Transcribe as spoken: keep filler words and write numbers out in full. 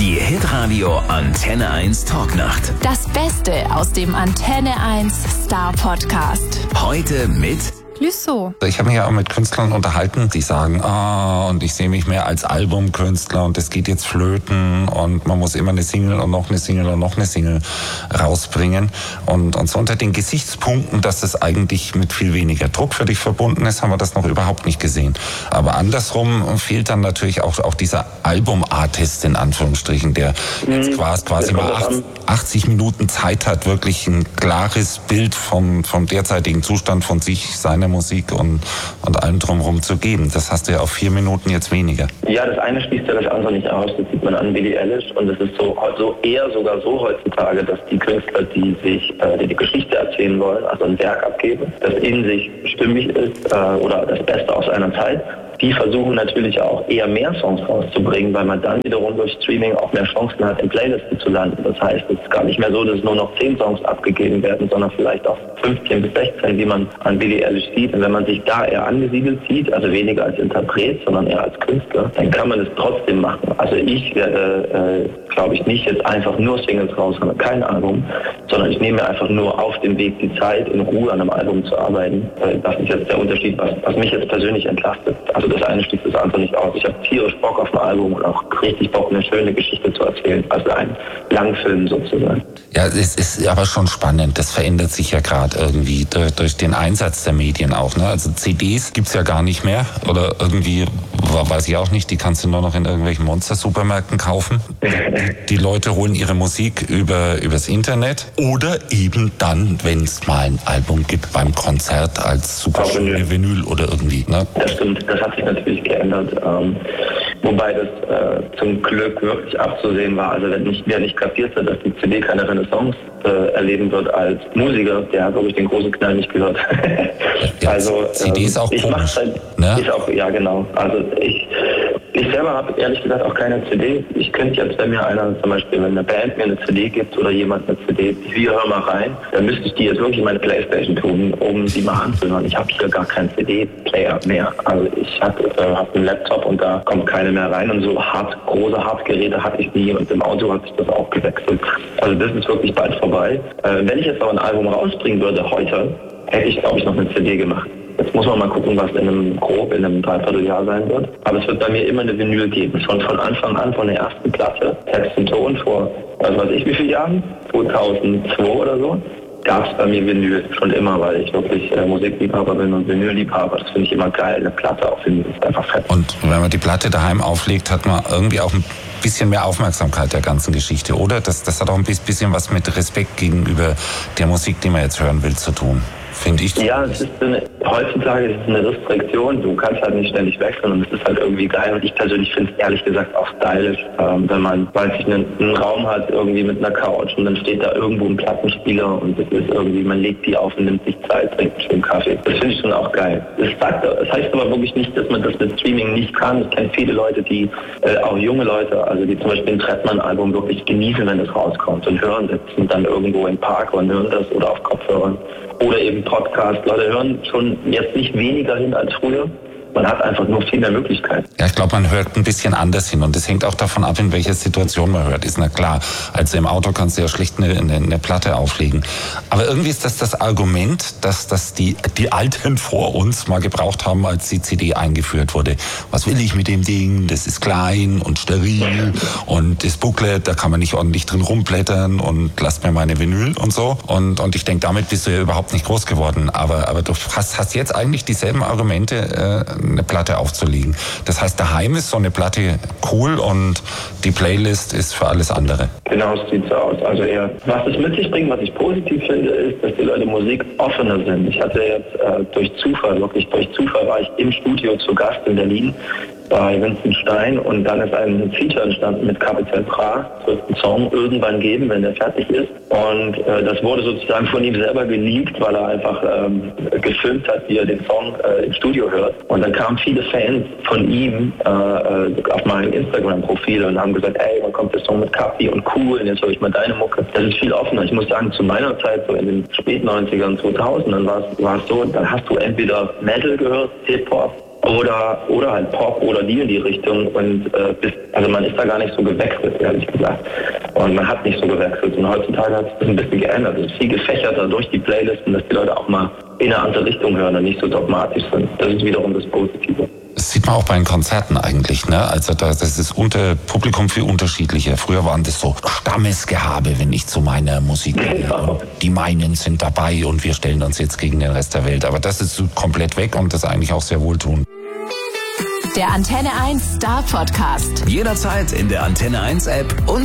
Die Hitradio Antenne eins Talknacht. Das Beste aus dem Antenne eins Star Podcast. Heute mit Lüssow. Ich habe mich ja auch mit Künstlern unterhalten, die sagen, ah, und ich sehe mich mehr als Albumkünstler und es geht jetzt flöten und man muss immer eine Single und noch eine Single und noch eine Single rausbringen. Und, und so unter den Gesichtspunkten, dass das eigentlich mit viel weniger Druck für dich verbunden ist, haben wir das noch überhaupt nicht gesehen. Aber andersrum fehlt dann natürlich auch, auch dieser Albumartist in Anführungsstrichen, der jetzt quasi, quasi mal achtzig Minuten Zeit hat, wirklich ein klares Bild vom, vom derzeitigen Zustand von sich, seiner Musik und, und allem drumherum zu geben. Das hast du ja auf vier Minuten jetzt weniger. Ja, das eine schließt ja das andere nicht aus. Das sieht man an Billie Eilish. Und es ist so, so eher sogar so heutzutage, dass die Künstler, die sich äh, die, die Geschichte erzählen wollen, also ein Werk abgeben, das in sich stimmig ist äh, oder das Beste aus einer Zeit, die versuchen natürlich auch eher mehr Songs rauszubringen, weil man dann wiederum durch Streaming auch mehr Chancen hat, in Playlisten zu landen. Das heißt, es ist gar nicht mehr so, dass nur noch zehn Songs abgegeben werden, sondern vielleicht auch fünfzehn bis sechzehn, wie man an Billie Eilish sieht. Und wenn man sich da eher angesiedelt sieht, also weniger als Interpret, sondern eher als Künstler, dann kann man es trotzdem machen. Also ich werde, äh, glaube ich, nicht jetzt einfach nur Singles raushauen, kein Album, sondern ich nehme mir einfach nur auf dem Weg die Zeit, in Ruhe an einem Album zu arbeiten. Das ist jetzt der Unterschied, was, was mich jetzt persönlich entlastet. Also das eine schließt das andere nicht aus. Ich habe tierisch Bock auf ein Album und auch richtig Bock, eine schöne Geschichte zu erzählen. Also ein Langfilm sozusagen. Ja, es ist aber schon spannend. Das verändert sich ja gerade irgendwie durch, durch den Einsatz der Medien auch. Ne? Also C Ds gibt's ja gar nicht mehr. Oder irgendwie, weiß ich auch nicht, die kannst du nur noch in irgendwelchen Monster-Supermärkten kaufen. Die Leute holen ihre Musik über übers Internet. Oder eben dann, wenn es mal ein Album gibt beim Konzert als super schöne Vinyl oder irgendwie. Ne? Das stimmt, das hat sich natürlich geändert. Ähm, wobei das äh, zum Glück wirklich abzusehen war. Also wenn nicht, wer nicht kapierte, dass die C D keine Renaissance äh, erleben wird als Musiker, der hat, glaube ich, den großen Knall nicht gehört. Ja, also ähm, C D ist auch ich komisch, halt, ne? ist auch, ja genau. Also ich Ich selber habe ehrlich gesagt auch keine C D. Ich könnte jetzt, wenn mir einer zum Beispiel, wenn eine Band mir eine C D gibt oder jemand eine C D, wir hören mal rein, dann müsste ich die jetzt wirklich in meine Playstation tun, um die mal anzuhören. Ich habe hier gar keinen C D-Player mehr. Also ich habe äh, hab einen Laptop und da kommt keine mehr rein und so hart, große Hartgeräte hatte ich nie und im Auto hat sich das auch gewechselt. Also das ist wirklich bald vorbei. Äh, wenn ich jetzt aber ein Album rausbringen würde heute, hätte ich, glaube ich, noch eine C D gemacht. Jetzt muss man mal gucken, was in einem grob in einem Dreivierteljahr sein wird. Aber es wird bei mir immer eine Vinyl geben. Schon von Anfang an, von der ersten Platte, Text und Ton vor, was weiß ich wie viele Jahren, zweitausendzwei oder so, gab es bei mir Vinyl schon immer, weil ich wirklich äh, Musikliebhaber bin und Vinylliebhaber. Das finde ich immer geil. Eine Platte auf Vinyl ist einfach fett. Und wenn man die Platte daheim auflegt, hat man irgendwie auch ein bisschen mehr Aufmerksamkeit der ganzen Geschichte, oder? Das, das hat auch ein bisschen was mit Respekt gegenüber der Musik, die man jetzt hören will, zu tun. Finde ich. Ja, es ist eine, heutzutage ist es eine Restriktion. Du kannst halt nicht ständig wechseln und es ist halt irgendwie geil. Und ich persönlich finde es ehrlich gesagt auch stylisch, ähm, wenn man, weiß ich, einen, einen Raum hat irgendwie mit einer Couch und dann steht da irgendwo ein Plattenspieler und es ist irgendwie, man legt die auf und nimmt sich Zeit, trinkt einen schönen Kaffee. Das finde ich schon auch geil. Das, sagt, das heißt aber wirklich nicht, dass man das mit Streaming nicht kann. Ich kenne viele Leute, die, äh, auch junge Leute, also die zum Beispiel ein Trettmann-Album wirklich genießen, wenn es rauskommt und hören, sitzen dann irgendwo im Park und hören das oder auf Kopfhörern. Oder eben Podcast. Leute hören schon jetzt nicht weniger hin als früher. Man hat einfach nur viel mehr Möglichkeiten. Ja, ich glaube, man hört ein bisschen anders hin und das hängt auch davon ab, in welcher Situation man hört. Ist na klar, also im Auto kannst du ja schlicht eine, eine, eine Platte auflegen. Aber irgendwie ist das das Argument, dass, dass die, die Alten vor uns mal gebraucht haben, als die C D eingeführt wurde. Was will ich mit dem Ding? Das ist klein und steril und das Booklet, da kann man nicht ordentlich drin rumblättern und lasst mir meine Vinyl und so. Und, und ich denke, damit bist du ja überhaupt nicht groß geworden. Aber, aber du hast, hast jetzt eigentlich dieselben Argumente, äh, eine Platte aufzulegen. Das heißt, daheim ist so eine Platte cool und die Playlist ist für alles andere. Genau, es sieht so aus. Also eher, was es mit sich bringt, was ich positiv finde, ist, dass die Leute Musik offener sind. Ich hatte jetzt äh, durch Zufall, wirklich durch Zufall war ich im Studio zu Gast in Berlin bei Vincent Stein und dann ist ein Feature entstanden mit Capital Bra. Es wird einen Song irgendwann geben, wenn der fertig ist. Und äh, das wurde sozusagen von ihm selber geleakt, weil er einfach ähm, gefilmt hat, wie er den Song äh, im Studio hört. Und dann kamen viele Fans von ihm äh, auf mein Instagram-Profil und haben gesagt, ey, wann kommt der Song mit Capi und cool, und jetzt höre ich mal deine Mucke. Das ist viel offener. Ich muss sagen, zu meiner Zeit, so in den späten neunzigern, zweitausendern, war es so, dann hast du entweder Metal gehört, Hip-Hop, Oder, oder halt Pop oder die in die Richtung. Und äh, bis, also man ist da gar nicht so gewechselt, ehrlich gesagt. Und man hat nicht so gewechselt. Und heutzutage hat sich das ein bisschen geändert. Es ist viel gefächerter durch die Playlisten, dass die Leute auch mal in eine andere Richtung hören und nicht so dogmatisch sind. Das ist wiederum das Positive. Das sieht man auch bei den Konzerten eigentlich, ne? Also da, das ist unter Publikum viel unterschiedlicher. Früher waren das so Stammesgehabe, wenn ich zu meiner Musik gehe. Genau. Die meinen sind dabei und wir stellen uns jetzt gegen den Rest der Welt. Aber das ist komplett weg und das ist eigentlich auch sehr wohltuend. Der Antenne eins Star Podcast. Jederzeit in der Antenne eins App und